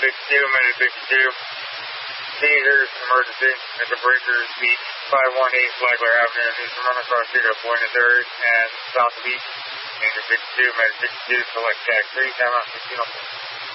Medic 62. Seizures, emergency at the Breakers Beach, 518 Flagler Avenue, needs to run across here to Buenos Aires and South Beach. Danger 62, Medic 62, select taxi, time out 16.